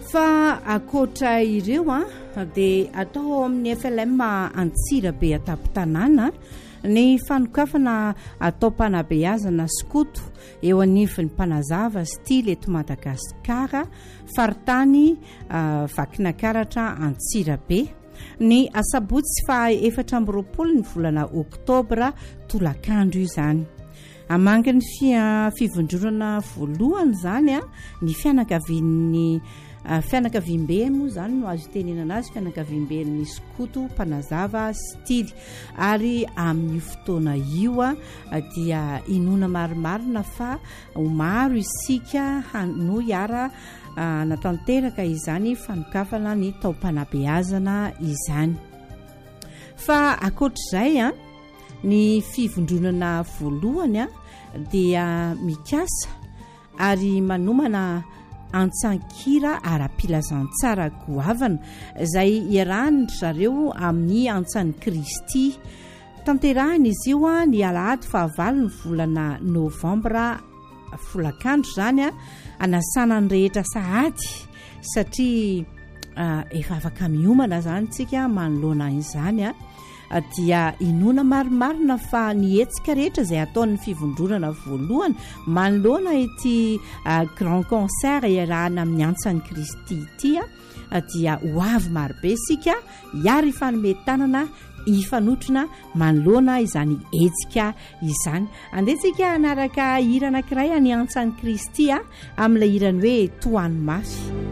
fa akoatra ireo dia atao amin'ny FLM Antsirabe Atapy-Tanàna ny fanokafana atao mpanabeazana skoto eo anivon'ny mpanazava stily eto Madagasikara faritany Vakinakaratra Antsirabe ny asabotsy fa 4 ny volana Oktobra tolakandro izany. Amanga ny fivondronana voalohany zany ny fianakavian'ny fianakaviam-be moa zany no azo tenenana azy fianakaviam-ben'ny skoto mpanazava stily ary amin'ny fotoana io dia inona marimarina fa maro isika no iara natanteraka izany fanokafana ny taom-panabeazana izany. Fa akoatr'izay ny fivondronana voalohany dia mikasa ary manomana antsankira ara-pilazantsara goavana izay iarahany zareo amin'ny antsan'i Kristy. Tanterahina izy io ny alahady 9 ny volana Novambra folakandro zany anasana ny rehetra sahady satria efa afaka miomana zany tsika manoloana izany dia inona marimarina fa ny hetsika rehetra izay ataon'ny fivondronana voalohany manoloana ity grand concert iarahana amin'ny antsan'i Kristy ity dia ho avy marobe sika hiary ifanometanana ifanotrona manoloana izany hetsika izany. Andetsika anaraka hira anankiray any antsan'i Kristy amin'ilay hirany hoe toany mafy.